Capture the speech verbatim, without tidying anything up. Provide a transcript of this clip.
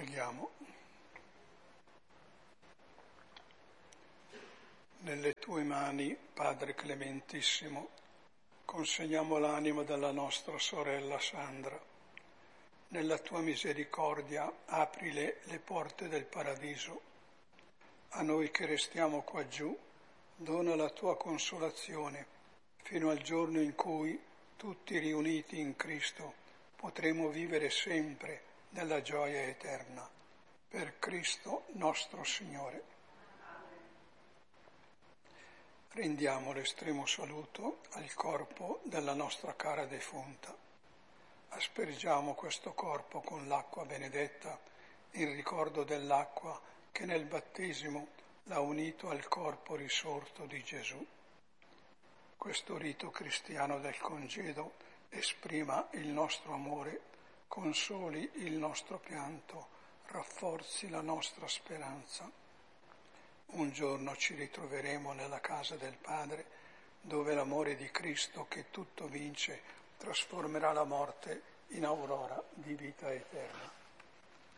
Preghiamo. Nelle tue mani, Padre Clementissimo, consegniamo l'anima della nostra sorella Sandra. Nella tua misericordia aprile le porte del paradiso. A noi che restiamo qua giù, dona la tua consolazione fino al giorno in cui, tutti riuniti in Cristo, potremo vivere sempre nella gioia eterna. Per Cristo nostro Signore. Rendiamo l'estremo saluto al corpo della nostra cara defunta. Aspergiamo questo corpo con l'acqua benedetta in ricordo dell'acqua che nel battesimo l'ha unito al corpo risorto di Gesù. Questo rito cristiano del congedo esprima il nostro amore, consoli il nostro pianto, rafforzi la nostra speranza. Un giorno ci ritroveremo nella casa del Padre, dove l'amore di Cristo, che tutto vince, trasformerà la morte in aurora di vita eterna.